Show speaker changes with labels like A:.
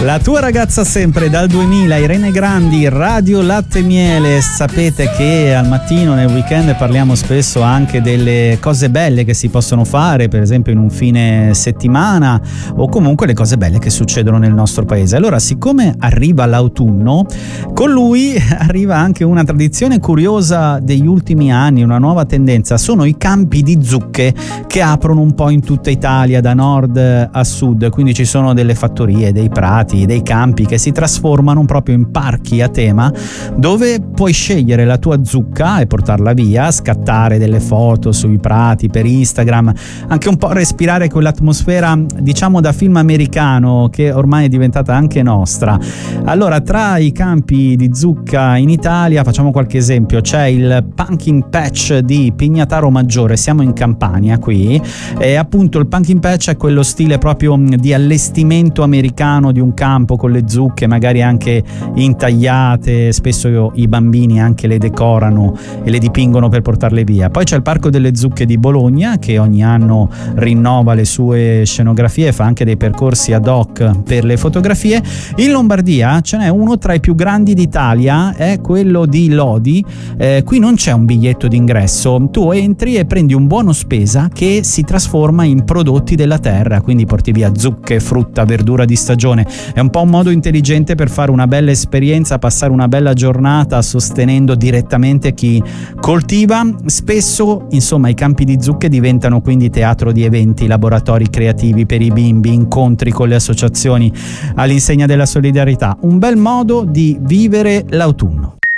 A: La tua ragazza sempre dal 2000, Irene Grandi, Radio Latte Miele. Sapete che al mattino nel weekend parliamo spesso anche delle cose belle che si possono fare, per esempio in un fine settimana, o comunque le cose belle che succedono nel nostro paese. Allora, siccome arriva l'autunno, con lui arriva anche una tradizione curiosa degli ultimi anni, una nuova tendenza. Sono i campi di zucche che aprono un po' in tutta Italia, da nord a sud. Quindi ci sono delle fattorie, dei prati, dei campi che si trasformano proprio in parchi a tema, dove puoi scegliere la tua zucca e portarla via, scattare delle foto sui prati per Instagram, anche un po' respirare quell'atmosfera, diciamo, da film americano che ormai è diventata anche nostra. Allora, tra i campi di zucca in Italia, facciamo qualche esempio, c'è il Pumpkin Patch di Pignataro Maggiore, siamo in Campania qui, e appunto il Pumpkin Patch è quello stile proprio di allestimento americano di un campo con le zucche, magari anche intagliate. Spesso i bambini anche le decorano e le dipingono per portarle via. Poi c'è il Parco delle Zucche di Bologna, che ogni anno rinnova le sue scenografie, fa anche dei percorsi ad hoc per le fotografie. In Lombardia ce n'è uno tra i più grandi d'Italia, è quello di Lodi. Qui non c'è un biglietto d'ingresso, tu entri e prendi un buono spesa che si trasforma in prodotti della terra, quindi porti via zucche, frutta, verdura di stagione. È un po' un modo intelligente per fare una bella esperienza, passare una bella giornata sostenendo direttamente chi coltiva. Spesso, insomma, i campi di zucche diventano quindi teatro di eventi, laboratori creativi per i bimbi, incontri con le associazioni all'insegna della solidarietà. Un bel modo di vivere l'autunno.